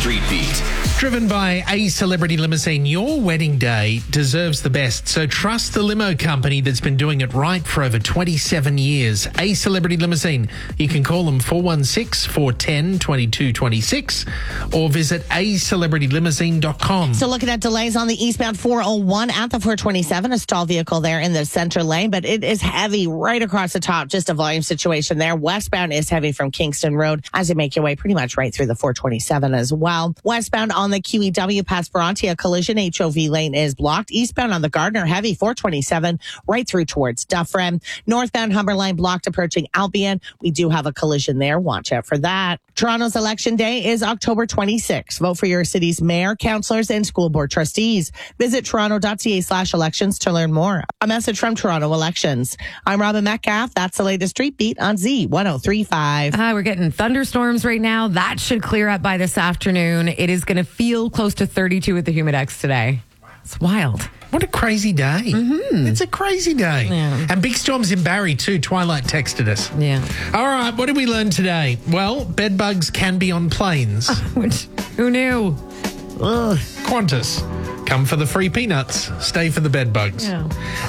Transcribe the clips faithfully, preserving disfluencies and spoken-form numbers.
Street Beat. Driven by a celebrity limousine, your wedding day deserves the best. So trust the limo company that's been doing it right for over twenty-seven years. A Celebrity Limousine. You can call them four one six, four one zero, two two two six or visit a celebrity limousine dot com. So looking at delays on the eastbound four oh one at the four twenty-seven, a stall vehicle there in the center lane, but it is heavy right across the top. Just a volume situation there. Westbound is heavy from Kingston Road as you make your way pretty much right through the four twenty-seven as well. Westbound on the Q E W past Bronte, collision. H O V lane is blocked. Eastbound on the Gardner, heavy four twenty-seven right through towards Dufferin. Northbound Humber line blocked approaching Albion. We do have a collision there. Watch out for that. Toronto's election day is October twenty-sixth. Vote for your city's mayor, councillors, and school board trustees. Visit toronto.ca slash elections to learn more. A message from Toronto Elections. I'm Robin Metcalf. That's the latest Street Beat on Z one oh three point five. Uh, we're getting thunderstorms right now. That should clear up by this afternoon. It is going to feel close to thirty-two with the Humidex today. It's wild. What a crazy day. Mm-hmm. It's a crazy day. Yeah. And big storms in Barrie too. Twilight texted us. Yeah. All right, what did we learn today? Well, bed bugs can be on planes. Which, who knew? Ugh. Qantas. Come for the free peanuts. Stay for the bed bugs. Yeah.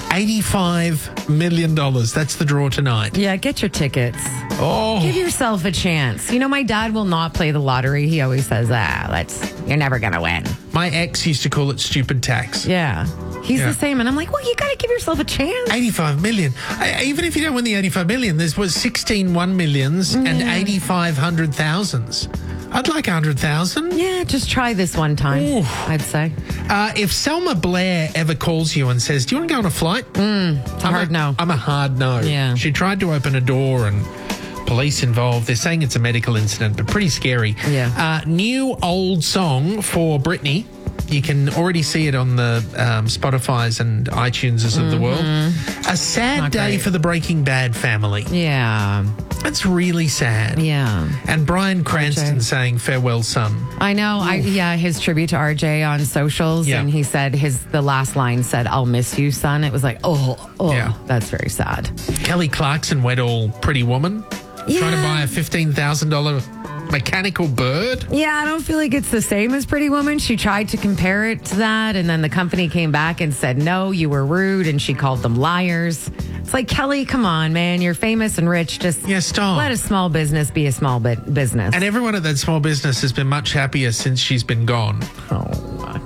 eighty-five million dollars. That's the draw tonight. Yeah, get your tickets. Oh. Give yourself a chance. You know, my dad will not play the lottery. He always says, ah, let's, you're never going to win. My ex used to call it stupid tax. Yeah. He's Yeah. the same. And I'm like, well, you got to give yourself a chance. eighty-five million. I, even if you don't win the eighty-five million, there was sixteen one millions and eighty-five hundred thousands. I'd like one hundred thousand. Yeah, just try this one time, Ooh. I'd say. Uh, if Selma Blair ever calls you and says, do you want to go on a flight? Mm, it's a I'm hard a, no. I'm a hard no. Yeah. She tried to open a door and police involved. They're saying it's a medical incident, but pretty scary. Yeah. Uh, new old song for Britney. You can already see it on the um, Spotify's and iTunes of the world. A sad Not day great. for the Breaking Bad family. Yeah. That's really sad. Yeah. And Bryan Cranston R J. saying farewell, son. I know. I, yeah, his tribute to R J on socials, Yeah. and he said his the last line said, "I'll miss you, son." It was like, oh, oh, Yeah. that's very sad. Kelly Clarkson went all Pretty Woman. Yeah. Trying to buy a fifteen thousand dollars mechanical bird. Yeah, I don't feel like it's the same as Pretty Woman. She tried to compare it to that, and then the company came back and said, no, you were rude, and she called them liars. It's like, Kelly, come on, man. You're famous and rich. Just Yeah, stop. let a small business be a small bit business. And everyone at that small business has been much happier since she's been gone. Oh, my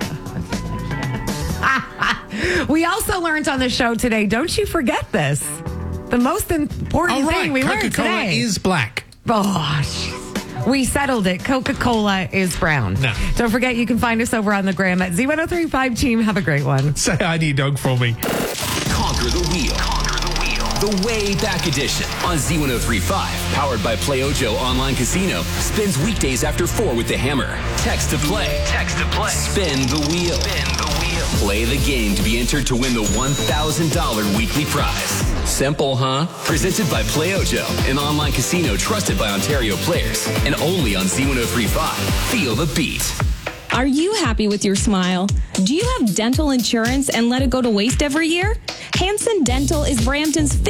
God. We also learned on the show today, don't you forget this. The most important Oh, right. thing we learned Coca-Cola today. is black. Oh, jeez. We settled it. Coca-Cola is brown. No. Don't forget, you can find us over on the gram at Z one oh three point five team. Have a great one. Say hi to your dog for me. Conquer the wheel. Conquer the wheel. The Way Back Edition on Z one oh three point five. Powered by PlayOjo Online Casino. Spins weekdays after four with the hammer. Text to play. Text to play. Spin the wheel. Spin the wheel. Play the game to be entered to win the one thousand dollars weekly prize. Simple, huh? Presented by PlayOjo, an online casino trusted by Ontario players. And only on Z one oh three point five. Feel the beat. Are you happy with your smile? Do you have dental insurance and let it go to waste every year? Hanson Dental is Brampton's